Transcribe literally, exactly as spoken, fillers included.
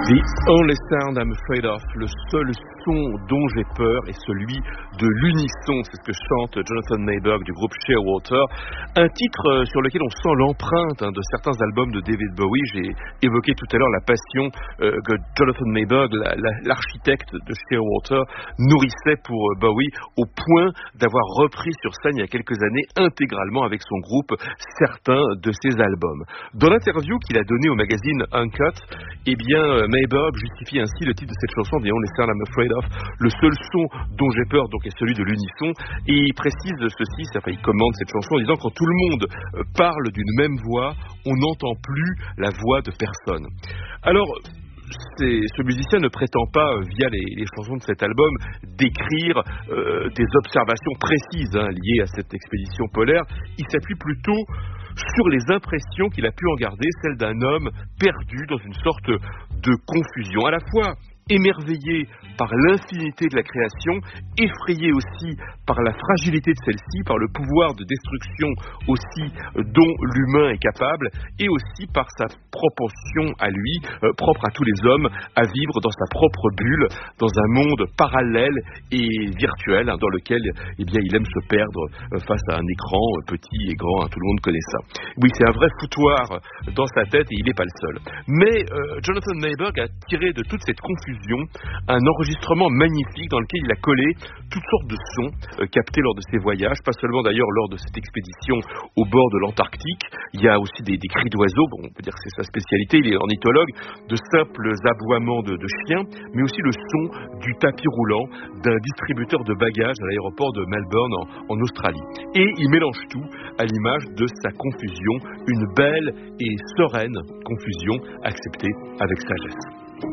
The only sound I'm afraid of, le seul son dont j'ai peur est celui de l'unisson. C'est ce que chante Jonathan Mayberg du groupe Shearwater. Un titre sur lequel on sent l'empreinte hein, de certains albums de David Bowie. J'ai évoqué tout à l'heure la passion euh, que Jonathan Mayberg, la, la, l'architecte de Shearwater, nourrissait pour Bowie au point d'avoir repris sur scène il y a quelques années intégralement avec son groupe certains de ses albums. Dans l'interview qu'il a donnée au magazine Uncut, eh bien Mayberg justifie ainsi le titre de cette chanson, The Only Sound I'm Afraid of, le seul son dont j'ai peur donc est celui de l'unisson, et il précise ceci, enfin il commente cette chanson en disant quand tout le monde parle d'une même voix, on n'entend plus la voix de personne. Alors C'est, ce musicien ne prétend pas, via les, les chansons de cet album, décrire euh, des observations précises hein, liées à cette expédition polaire. Il s'appuie plutôt sur les impressions qu'il a pu en garder, celles d'un homme perdu dans une sorte de confusion, à la fois émerveillé par l'infinité de la création, effrayé aussi par la fragilité de celle-ci, par le pouvoir de destruction aussi dont l'humain est capable, et aussi par sa proportion à lui, euh, propre à tous les hommes, à vivre dans sa propre bulle, dans un monde parallèle et virtuel, hein, dans lequel eh bien, il aime se perdre euh, face à un écran euh, petit et grand, hein, tout le monde connaît ça. Oui, c'est un vrai foutoir dans sa tête et il n'est pas le seul. Mais euh, Jonathan Mayberg a tiré de toute cette confusion un enregistrement magnifique dans lequel il a collé toutes sortes de sons euh, captés lors de ses voyages, pas seulement d'ailleurs lors de cette expédition au bord de l'Antarctique. Il y a aussi des, des cris d'oiseaux, bon, on peut dire que c'est sa spécialité, il est ornithologue, de simples aboiements de, de chiens, mais aussi le son du tapis roulant d'un distributeur de bagages à l'aéroport de Melbourne en, en Australie. Et il mélange tout à l'image de sa confusion, une belle et sereine confusion acceptée avec sagesse.